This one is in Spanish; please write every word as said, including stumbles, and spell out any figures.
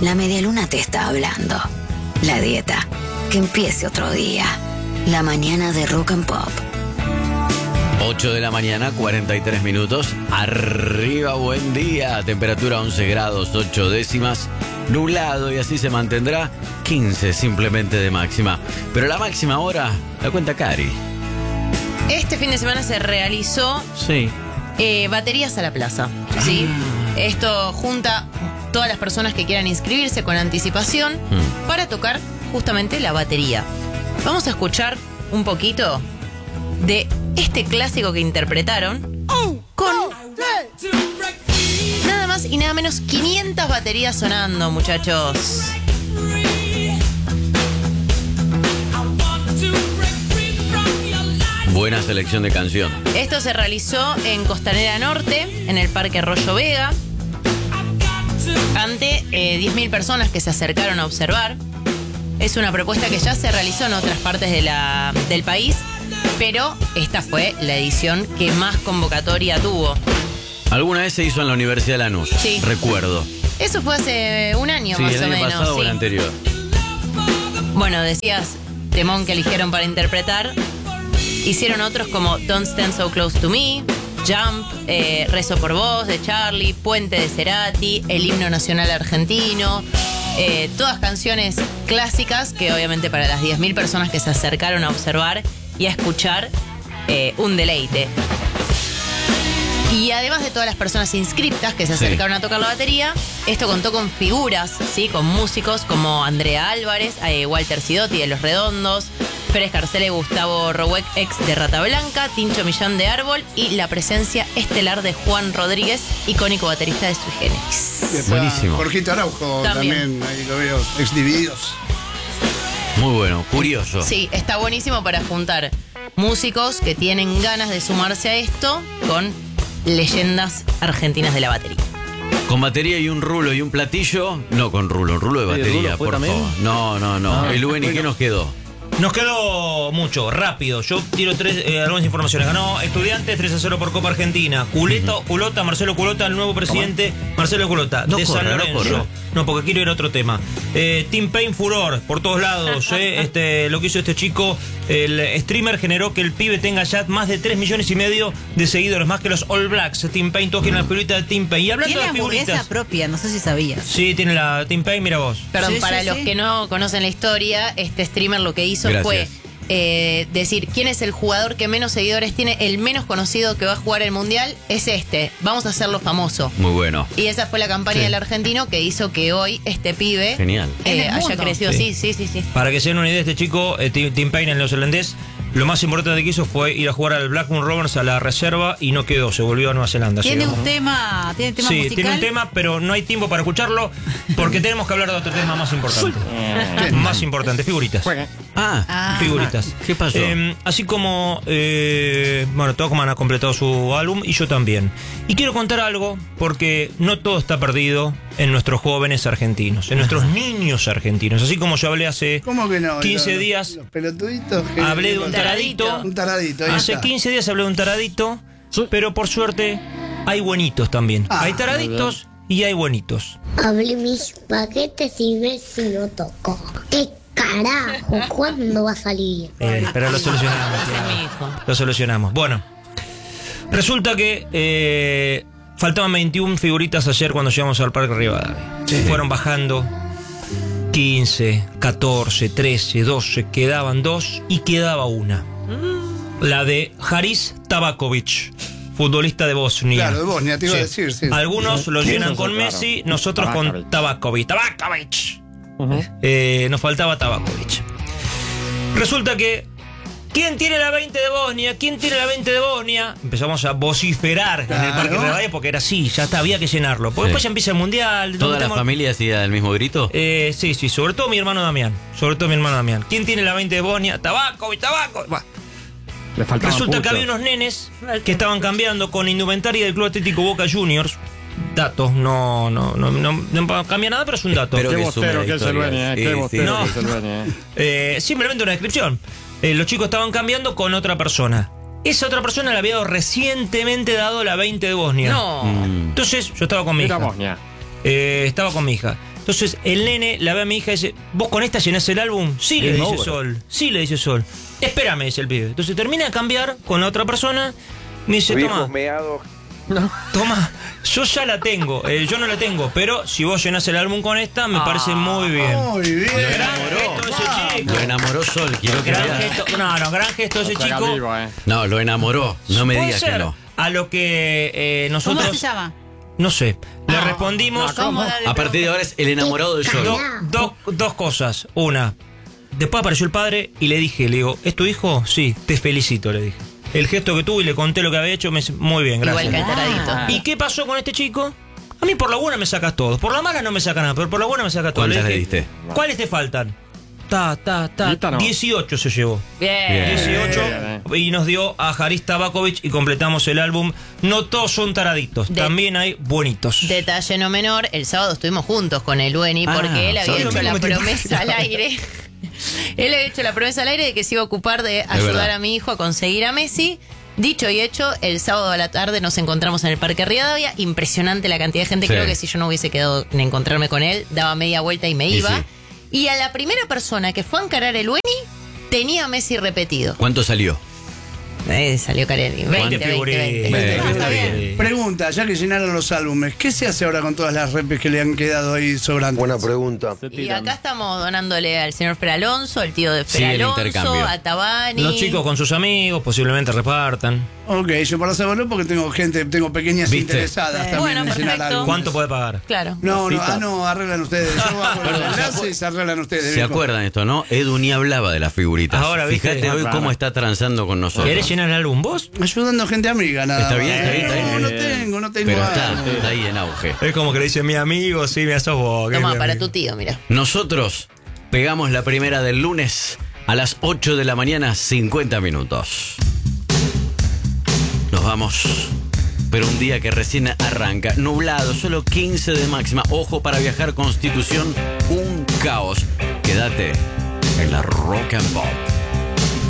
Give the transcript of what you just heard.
La medialuna te está hablando. La dieta, que empiece otro día. La mañana de Rock and Pop. ocho de la mañana, cuarenta y tres minutos. Arriba, buen día. Temperatura once grados, ocho décimas. Nublado y así se mantendrá. quince simplemente de máxima. Pero la máxima ahora la cuenta Cari. Este fin de semana se realizó Sí. eh, Baterías a la Plaza. ¿Sí? Ah. Esto junta todas las personas que quieran inscribirse con anticipación Mm. para tocar justamente la batería. Vamos a escuchar un poquito de este clásico que interpretaron con nada más y nada menos quinientas baterías sonando, muchachos. Buena selección de canción. Esto se realizó en Costanera Norte, en el Parque Arroyo Vega, ante eh, diez mil personas que se acercaron a observar. Es una propuesta que ya se realizó en otras partes de la, del país, pero esta fue la edición que más convocatoria tuvo. Alguna vez se hizo en la Universidad de Lanús. Sí. Recuerdo. Eso fue hace un año Sí, más el o año menos. pasado o el sí. anterior. Bueno, decías, temón que eligieron para interpretar. Hicieron otros como Don't Stand So Close to Me, Jump, eh, Rezo por Vos de Charlie, Puente de Cerati, el himno nacional argentino. Eh, todas canciones clásicas que obviamente para las diez mil personas que se acercaron a observar y a escuchar, eh, un deleite. Y además de todas las personas inscriptas que se Sí. acercaron a tocar la batería, esto contó con figuras, ¿sí? Con músicos como Andrea Álvarez, eh, Walter Sidotti de Los Redondos, Pérez Carcele, Gustavo Roweck, ex de Rata Blanca, Tincho Millán de Árbol y la presencia estelar de Juan Rodríguez, icónico baterista de Sui Generis. Está Buenísimo. Jorgito Araujo También. también, ahí lo veo, exdivididos. Muy bueno, curioso. Sí, está buenísimo para juntar músicos que tienen ganas de sumarse a esto con leyendas argentinas de la batería. Con batería y un rulo y un platillo. No con rulo, un rulo de ¿El batería, rulo fue por también? favor. No, no, no. Ah. El Luen, ¿y qué nos quedó? Nos quedó mucho, rápido. Yo tiro tres, eh, algunas informaciones. Ganó Estudiantes tres a cero por Copa Argentina. Culeto, Culota, Marcelo Culota, el nuevo presidente Marcelo Culota, No de corre, San no Lorenzo. corre. No, porque quiero ir a otro tema. Eh, Team Pain Furor, por todos lados. eh. este, lo que hizo este chico, el streamer, generó que el pibe tenga ya más de tres millones y medio de seguidores, más que los All Blacks. Team Pain, todos quieren la figurita de Team Pain. Y hablando Tiene de hamburguesa figuritas. propia, no sé si sabías. Sí, tiene la Team Pain, mira vos. Perdón, Sí, para sí, los sí. que no conocen la historia, este streamer lo que hizo Gracias. fue eh, decir quién es el jugador que menos seguidores tiene, el menos conocido que va a jugar el Mundial, es este. Vamos a hacerlo famoso. Muy bueno. Y esa fue la campaña Sí. del argentino que hizo que hoy este pibe Genial. eh, En el haya mundo. crecido. Sí. Sí, sí, sí, sí. Para que se den una idea, este chico, eh, Tim Tim Payne, el neozelandés, lo más importante que hizo fue ir a jugar al Blackburn Rovers a la reserva y no quedó, se volvió a Nueva Zelanda. Tiene llegó. un tema, tiene tema Sí, musical. tiene un tema, pero no hay tiempo para escucharlo porque tenemos que hablar de otro tema más importante. Más importante, figuritas. Ah, Ah. Figuritas. ¿qué pasó? Eh, así como, eh, bueno, Tocman ha completado su álbum y yo también. Y quiero contar algo porque no todo está perdido en nuestros jóvenes argentinos, en nuestros niños argentinos. Así como yo hablé hace ¿Cómo que no? quince Los- días, Los pelotuditos. que- hablé de un que- taradito. Un taradito, ahí Hace está. quince días hablé de un taradito, pero por suerte hay buenitos también. Ah, hay taraditos y hay buenitos. Abrí mis paquetes y ves si lo toco. ¿Qué carajo? ¿Cuándo va a salir? Eh, pero lo solucionamos. Ese es ya. mi hijo. Lo solucionamos. Bueno, resulta que eh, faltaban veintiuna figuritas ayer cuando llegamos al Parque Rivadavia. Fueron bajando quince, catorce, trece, doce, quedaban dos y quedaba una. La de Haris Tabakovic, futbolista de Bosnia. Claro, de Bosnia, te iba a decir, sí. Algunos lo llenan con Messi, nosotros con Tabakovic. Tabakovic. Eh, nos faltaba Tabakovic. Resulta que ¿quién tiene la veinte de Bosnia? ¿Quién tiene la veinte de Bosnia? Empezamos a vociferar en el Claro. Parque Rivadavia porque era así, ya está, había que llenarlo. Porque Sí. después ya empieza el Mundial. nos ¿Toda la metemos- familia hacía el mismo grito? Eh, sí, sí, sobre todo mi hermano Damián. Sobre todo mi hermano Damián. ¿Quién tiene la veinte de Bosnia? Tabaco, y tabaco. Va. Resulta que había unos nenes que estaban cambiando con indumentaria del Club Atlético Boca Juniors. Datos, no, no, no, no, no cambia nada, pero es un dato. Espero Qué que sume bostero la que es el historia. Beni, eh, Sí, qué sí, bostero no. que es el Beni, eh. Eh, simplemente una descripción. Eh, los chicos estaban cambiando con otra persona. Esa otra persona le había dado recientemente dado la veinte de Bosnia. No. Mm. Entonces, yo estaba con mi Mira hija. Bosnia. Eh, estaba con mi hija. Entonces el nene la ve a mi hija y dice, ¿vos con esta llenás el álbum? Sí, le dice Sol. Sí, le dice Sol. Espérame, dice el pibe. Entonces termina de cambiar con la otra persona. Me dice, toma. No. Toma, yo ya la tengo, eh, yo no la tengo, pero si vos llenás el álbum con esta, me ah, parece muy bien. Muy bien. Lo enamoró. Ese chico. Lo enamoró Sol, quiero que gran vea. gesto, No, no, gran gesto ese chico. Amigo, eh. No, lo enamoró. No me digas que no. A lo que eh, nosotros. ¿Cómo se llama? No sé. Le Ah, respondimos. no, ¿cómo? A partir de ahora es el enamorado de Sol. Do, do, dos cosas. Una. Después apareció el padre y le dije, le digo, ¿es tu hijo? Sí, te felicito, le dije. El gesto que tuvo y le conté lo que había hecho, me dice, muy bien, gracias. Igual que el taradito. Ah. ¿Y qué pasó con este chico? A mí por la buena me sacas todo. Por la mala no me saca nada, pero por la buena me saca todo. ¿Cuántas le le dije, diste? ¿cuáles te faltan? Ta, ta, ta. Ahorita no. dieciocho se llevó. Bien. dieciocho Bien. y nos dio a Haris Tabakovic y completamos el álbum. No todos son taraditos, De- también hay buenitos. Detalle no menor, el sábado estuvimos juntos con el Ueni Ah, porque él había sábado. hecho la Me metí- promesa al aire. Él había hecho la promesa al aire de que se iba a ocupar de ayudar verdad. a mi hijo a conseguir a Messi. Dicho y hecho, el sábado a la tarde nos encontramos en el Parque Rivadavia. Impresionante la cantidad de gente. Sí. Creo que si yo no hubiese quedado en encontrarme con él, daba media vuelta y me Y iba. sí. Y a la primera persona que fue a encarar el Ueni, tenía a Messi repetido. ¿Cuánto salió? Eh, salió Carelli. veinte, veinte, figuritas. veinte. Veinte. Ah, está bien. Eh, Pregunta, ya que llenaron los álbumes, ¿qué se hace ahora con todas las repes que le han quedado ahí sobrantes? Buena pregunta. Y acá estamos donándole al señor Fer Alonso, al tío de Fer Sí, el Alonso, intercambio. a Tabani. Los chicos con sus amigos posiblemente repartan. Ok, yo para saberlo porque tengo gente, tengo pequeñas ¿Viste? interesadas también Bueno, en llenar perfecto. álbumes. ¿Cuánto puede pagar? Claro. No, no, ah, no, arreglan ustedes. Yo hago el Perdón, enlace y se arreglan ustedes. ¿Se viejo. acuerdan esto, no? Edu ni hablaba de las figuritas. Ahora, ¿viste? Fíjate hoy Claro. cómo está transando con nosotros. ¿Querés llenar el álbum vos? Ayudando gente amiga, nada Está más. bien, está bien, está No, bien. no tengo, no tengo Pero algo. está, está ahí en auge. Es como que le dice mi amigo, sí, me sos vos. que es Toma, mi para amigo. tu tío, mira. Nosotros pegamos la primera del lunes a las ocho de la mañana, cincuenta minutos. Nos vamos. Pero un día que recién arranca, nublado, solo quince de máxima. Ojo para viajar, Constitución, un caos. Quédate en la Rock and Pop.